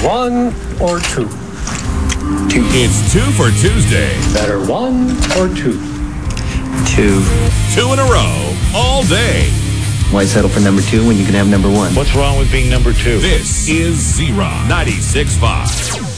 1 or 2? 2. It's 2 for Tuesday. Better 1 or 2? 2. 2 in a row, all day. Why settle for number 2 when you can have number 1? What's wrong with being number 2? This is Z-Rock 96.5.